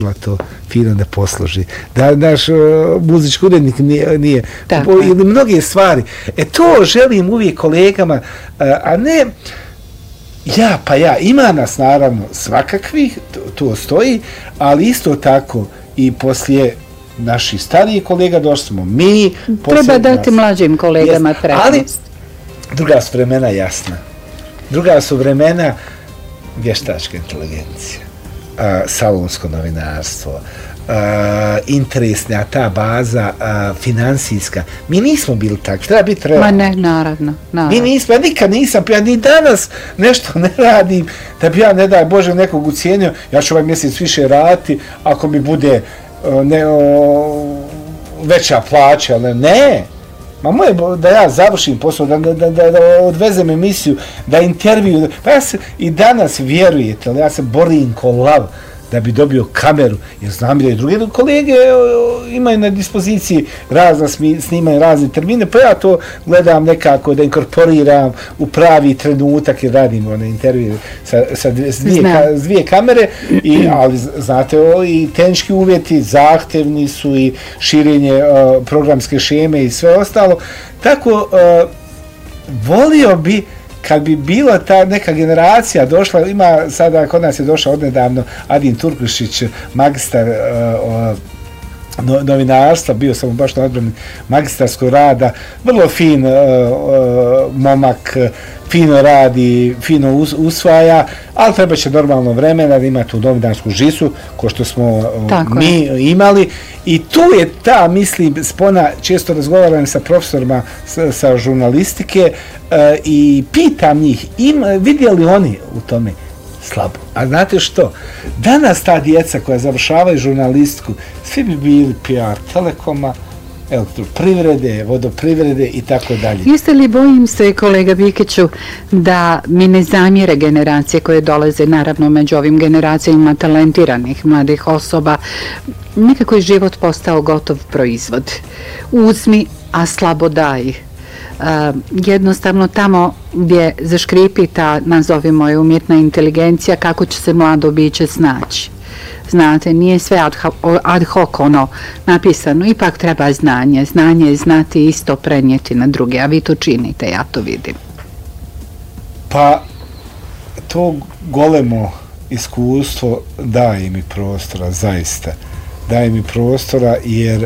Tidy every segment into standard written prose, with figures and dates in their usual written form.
to fino da posluži. Da naš muzički urednik nije ili mnoge stvari. To želim uvijek kolegama, a ne ja. Ima nas naravno svakakvih, to stoji, ali isto tako i poslije naših starijih kolega došli smo mi. Treba dati mlađim kolegama prednost. Ali druga su vremena jasna. Druga su vremena vještačka inteligencija, salonsko novinarstvo, interesna ta baza finansijska. Mi nismo bili takvi, treba biti realni. Ma ne, naravno. Mi nismo, ja nikad nisam, ja ni danas nešto ne radim, da bi ja, ne daj Bože, nekog ucijenio, ja ću ovaj mjesec više raditi, ako mi bude veća plaća, ali ne. Ma moje da ja završim posao, da odvezem emisiju, da intervju, pa ja se i danas vjerujete, ali ja se borim ko lav da bi dobio kameru, jer znam da i druge kolege imaju na dispoziciji razna snimanja, razne termine, pa ja to gledam nekako da inkorporiram u pravi trenutak jer radimo na intervju sa dvije kamere, ali znate, i tehnički uvjeti zahtevni su i širenje programske šeme i sve ostalo. Tako, volio bi kad bi bila ta neka generacija došla, ima sada, kod nas je došao odnedavno Adin Turkušić, magistar novinarstva, bio sam baš na odbrani magistarskog rada, vrlo fin momak, fino radi, fino usvaja, ali treba će normalno vremena da ima tu novinarsku žisu, ko što smo mi imali. I tu je ta, mislim, spona, često razgovaram sa profesorima sa žurnalistike i pitam njih, vidjeli oni u tome slabo. A znate što? Danas ta djeca koja završavaju žurnalistiku, svi bi bili PR Telekoma, elektroprivrede, vodoprivrede i tako dalje. Jeste li, bojim se, kolega Bikiću, da mi ne zamjere generacije koje dolaze, naravno, među ovim generacijama talentiranih mladih osoba, nekako je život postao gotov proizvod. Uzmi, a slabo daj. Jednostavno tamo gdje zaškripi ta, nazovimo je, umjetna inteligencija, kako će se mlado biće snaći. Znate, nije sve ad hoc napisano, ipak treba znanje. Znanje je znati isto prenijeti na druge, a vi to činite, ja to vidim. Pa, to golemo iskustvo daje mi prostora, zaista. Daje mi prostora jer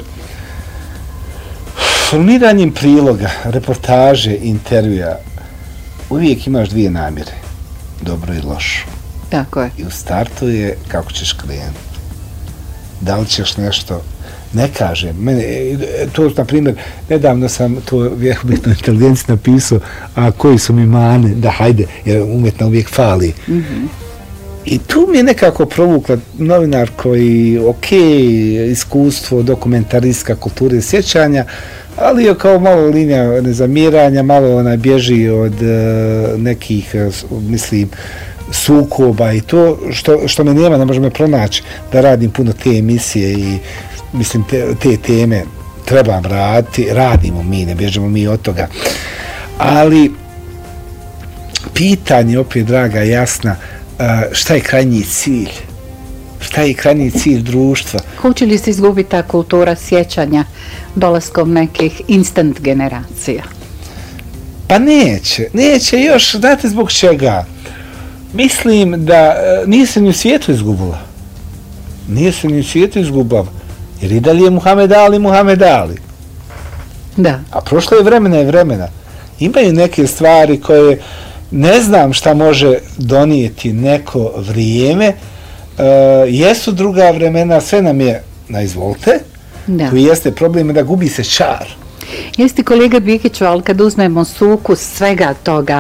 formiranjem priloga, reportaže, intervjua, uvijek imaš dvije namjere, dobro i lošu. Tako je. I u startu je kako ćeš krenuti. Da li ćeš nešto, ne kažem, to, na primjer, nedavno sam to umjetnoj inteligenciji napisao, a koji su mi mane, da hajde, jer umjetna uvijek fali. I tu mi je nekako provukla novinar koji, iskustvo, dokumentarijska kultura sjećanja, ali je kao malo linija nezamiranja, malo ona bježi od nekih, mislim, sukoba i to što me nema, ne može me pronaći da radim puno te emisije i mislim te teme trebam raditi, radimo mi, ne bježemo mi od toga. Ali pitanje, opet draga, jasna, šta je krajnji cilj? Šta je krajnji cilj društva? Hoće li se izgubiti ta kultura sjećanja dolaskom nekih instant generacija? Pa neće još, znate zbog čega? Mislim da nije se ni u svijetu izgubila. Nije se ni u svijetu izgubila. Jer i dalje je Muhammed Ali. Da. A prošlo je vremena. Imaju neke stvari koje ne znam šta može donijeti neko vrijeme. Jesu druga vremena, sve nam je na izvolte. Da. Koji jeste problem da gubi se čar. Jeste, kolega Bikiću, ali kad uzmemo sukus svega toga,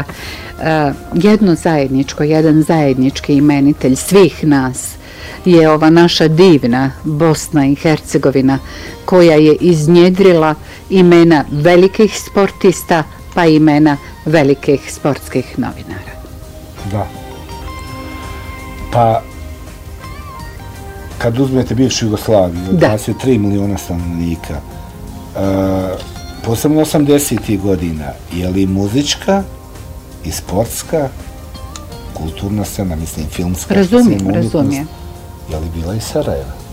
jedan zajednički imenitelj svih nas je ova naša divna Bosna i Hercegovina, koja je iznjedrila imena velikih sportista pa imena velikih sportskih novinara. Da. Pa kad uzmete bivšu Jugoslaviju, nas je 3 miliona stanovnika, posebno 80. godina, je li muzička i sportska, kulturna scena, mislim, filmska scena, razumijem. Je li bila i Sarajeva?